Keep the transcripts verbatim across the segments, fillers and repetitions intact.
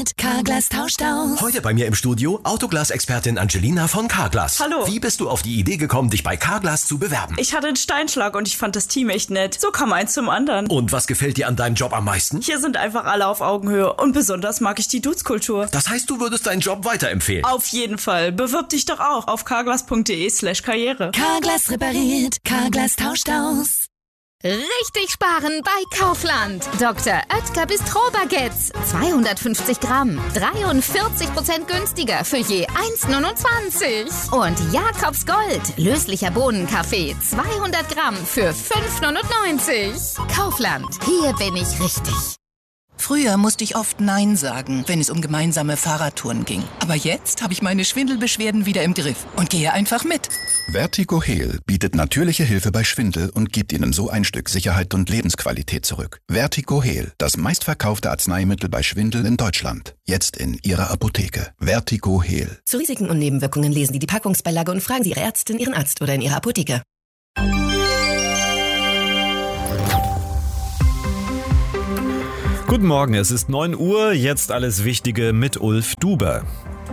repariert, Carglass tauscht aus. Heute bei mir im Studio Autoglas-Expertin Angelina von Carglass. Hallo. Wie bist du auf die Idee gekommen, dich bei Carglass zu bewerben? Ich hatte einen Steinschlag und ich fand das Team echt nett. So kam eins zum anderen. Und was gefällt dir an deinem Job am meisten? Hier sind einfach alle auf Augenhöhe und besonders mag ich die Dudes-Kultur. Das heißt, du würdest deinen Job weiterempfehlen? Auf jeden Fall. Bewirb dich doch auch auf carglass.de slash karriere. Carglass repariert, Carglass tauscht aus. Richtig sparen bei Kaufland. Doktor Oetker Bistro-Baguettes. zweihundertfünfzig Gramm. dreiundvierzig Prozent günstiger für je eins neunundzwanzig. Und Jakobs Gold. Löslicher Bohnenkaffee. zweihundert Gramm für fünf neunundneunzig. Kaufland. Hier bin ich richtig. Früher musste ich oft Nein sagen, wenn es um gemeinsame Fahrradtouren ging. Aber jetzt habe ich meine Schwindelbeschwerden wieder im Griff und gehe einfach mit. Vertigo Heal bietet natürliche Hilfe bei Schwindel und gibt Ihnen so ein Stück Sicherheit und Lebensqualität zurück. Vertigo Heal, das meistverkaufte Arzneimittel bei Schwindel in Deutschland. Jetzt in Ihrer Apotheke. Vertigo Heal. Zu Risiken und Nebenwirkungen lesen Sie die Packungsbeilage und fragen Sie Ihre Ärztin, Ihren Arzt oder in Ihrer Apotheke. Guten Morgen, es ist neun Uhr, jetzt alles Wichtige mit Ulf Duber.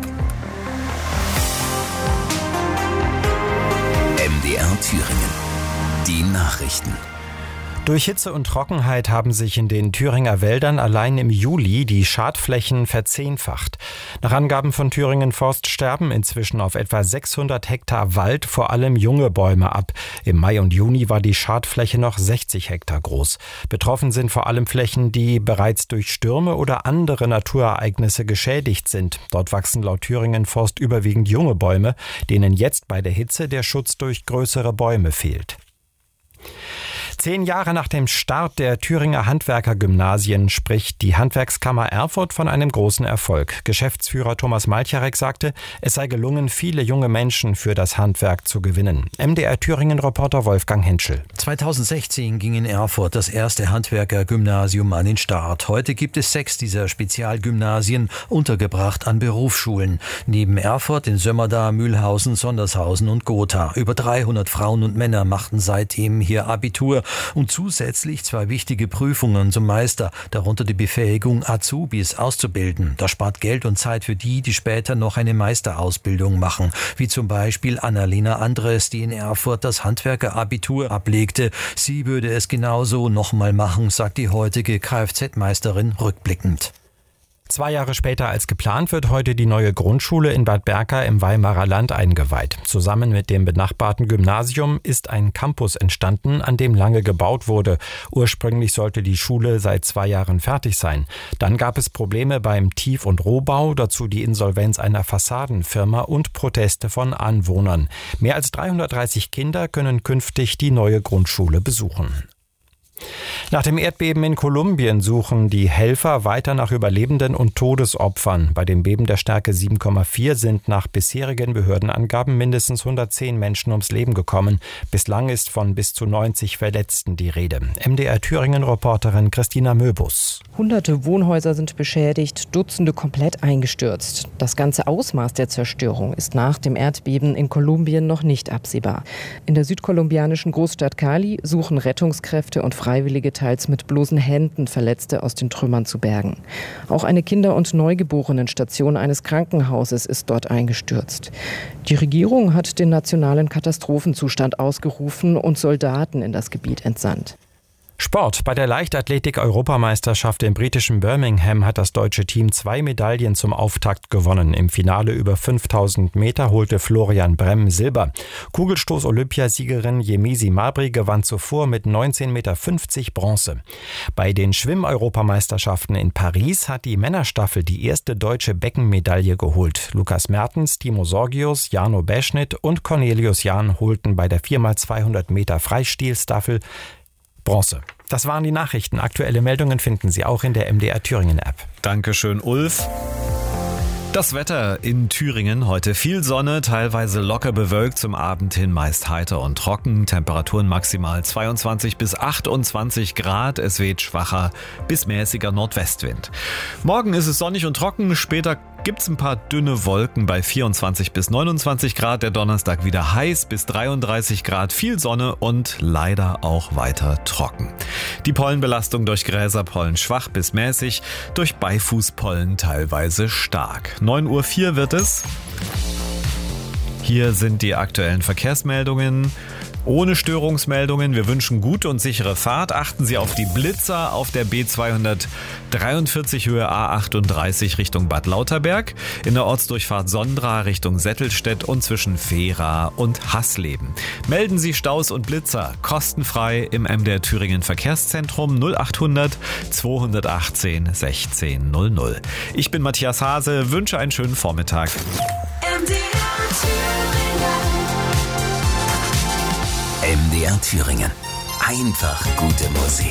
M D R Thüringen. Die Nachrichten. Durch Hitze und Trockenheit haben sich in den Thüringer Wäldern allein im Juli die Schadflächen verzehnfacht. Nach Angaben von Thüringen Forst sterben inzwischen auf etwa sechshundert Hektar Wald vor allem junge Bäume ab. Im Mai und Juni war die Schadfläche noch sechzig Hektar groß. Betroffen sind vor allem Flächen, die bereits durch Stürme oder andere Naturereignisse geschädigt sind. Dort wachsen laut Thüringen Forst überwiegend junge Bäume, denen jetzt bei der Hitze der Schutz durch größere Bäume fehlt. Zehn Jahre nach dem Start der Thüringer Handwerkergymnasien spricht die Handwerkskammer Erfurt von einem großen Erfolg. Geschäftsführer Thomas Malcharek sagte, es sei gelungen, viele junge Menschen für das Handwerk zu gewinnen. M D R Thüringen-Reporter Wolfgang Henschel. zweitausendsechzehn ging in Erfurt das erste Handwerkergymnasium an den Start. Heute gibt es sechs dieser Spezialgymnasien, untergebracht an Berufsschulen. Neben Erfurt in Sömmerda, Mühlhausen, Sondershausen und Gotha. Über dreihundert Frauen und Männer machten seitdem hier Abitur. Und zusätzlich zwei wichtige Prüfungen zum Meister, darunter die Befähigung, Azubis auszubilden. Das spart Geld und Zeit für die, die später noch eine Meisterausbildung machen. Wie zum Beispiel Annalena Andres, die in Erfurt das Handwerkerabitur ablegte. Sie würde es genauso nochmal machen, sagt die heutige Kfz-Meisterin rückblickend. Zwei Jahre später als geplant wird heute die neue Grundschule in Bad Berka im Weimarer Land eingeweiht. Zusammen mit dem benachbarten Gymnasium ist ein Campus entstanden, an dem lange gebaut wurde. Ursprünglich sollte die Schule seit zwei Jahren fertig sein. Dann gab es Probleme beim Tief- und Rohbau, dazu die Insolvenz einer Fassadenfirma und Proteste von Anwohnern. Mehr als dreihundertdreißig Kinder können künftig die neue Grundschule besuchen. Nach dem Erdbeben in Kolumbien suchen die Helfer weiter nach Überlebenden und Todesopfern. Bei dem Beben der Stärke sieben Komma vier sind nach bisherigen Behördenangaben mindestens hundertzehn Menschen ums Leben gekommen. Bislang ist von bis zu neunzig Verletzten die Rede. M D R Thüringen-Reporterin Christina Möbus. Hunderte Wohnhäuser sind beschädigt, Dutzende komplett eingestürzt. Das ganze Ausmaß der Zerstörung ist nach dem Erdbeben in Kolumbien noch nicht absehbar. In der südkolumbianischen Großstadt Cali suchen Rettungskräfte und Freiwillige teils mit bloßen Händen Verletzte aus den Trümmern zu bergen. Auch eine Kinder- und Neugeborenenstation eines Krankenhauses ist dort eingestürzt. Die Regierung hat den nationalen Katastrophenzustand ausgerufen und Soldaten in das Gebiet entsandt. Sport. Bei der Leichtathletik-Europameisterschaft im britischen Birmingham hat das deutsche Team zwei Medaillen zum Auftakt gewonnen. Im Finale über fünftausend Meter holte Florian Bremm Silber. Kugelstoß-Olympiasiegerin Yemisi Mabry gewann zuvor mit neunzehn Komma fünfzig Meter Bronze. Bei den Schwimm-Europameisterschaften in Paris hat die Männerstaffel die erste deutsche Beckenmedaille geholt. Lukas Mertens, Timo Sorgius, Jano Beschnitt und Cornelius Jahn holten bei der vier mal zweihundert Meter Freistilstaffel Bronze. Das waren die Nachrichten. Aktuelle Meldungen finden Sie auch in der M D R Thüringen App. Dankeschön, Ulf. Das Wetter in Thüringen heute viel Sonne, teilweise locker bewölkt, zum Abend hin meist heiter und trocken. Temperaturen maximal zweiundzwanzig bis achtundzwanzig Grad. Es weht schwacher bis mäßiger Nordwestwind. Morgen ist es sonnig und trocken, später gibt es ein paar dünne Wolken bei vierundzwanzig bis neunundzwanzig Grad. Der Donnerstag wieder heiß bis dreiunddreißig Grad, viel Sonne und leider auch weiter trocken. Die Pollenbelastung durch Gräserpollen schwach bis mäßig, durch Beifußpollen teilweise stark. neun Uhr vier wird es. Hier sind die aktuellen Verkehrsmeldungen. Ohne Störungsmeldungen. Wir wünschen gute und sichere Fahrt. Achten Sie auf die Blitzer auf der B zweihundertdreiundvierzig Höhe A achtunddreißig Richtung Bad Lauterberg, in der Ortsdurchfahrt Sondra Richtung Settelstedt und zwischen Vera und Hasleben. Melden Sie Staus und Blitzer kostenfrei im M D R Thüringen Verkehrszentrum null achthundert zweihundertachtzehn sechzehn null null. Ich bin Matthias Hase, wünsche einen schönen Vormittag. M D R Thüringen. M D R Thüringen. Einfach gute Musik.